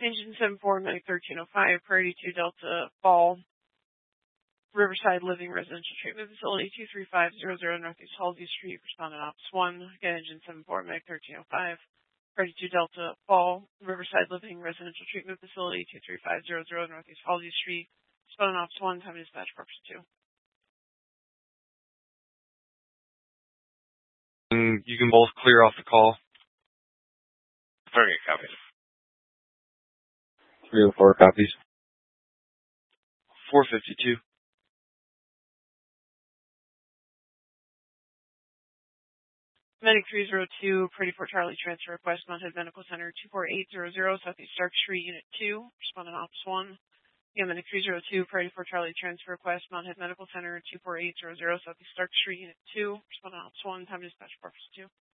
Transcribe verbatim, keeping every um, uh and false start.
Engine seven four, Medic thirteen oh five, Priority two Delta Fall, Riverside Living Residential Treatment Facility two three five zero zero Northeast Halsey Street, respondent Ops one. Again, Engine seven four, Medic thirteen oh five, Priority two Delta Fall, Riverside Living Residential Treatment Facility two three five zero zero Northeast Halsey Street, respondent Ops one, time to dispatch purpose two. And you can both clear off the call. Very good, copies. three oh four copies. four fifty-two. Medic three oh two, Priority four Charlie transfer request, Mount Hood Medical Center two four eight zero zero, Southeast Stark Street, Unit two, respondent Ops one. Again, Medic three oh two, Priority four Charlie transfer request, Mount Hood Medical Center two four eight zero zero, Southeast Stark Street, Unit two, respondent Ops one, time to dispatch purpose two.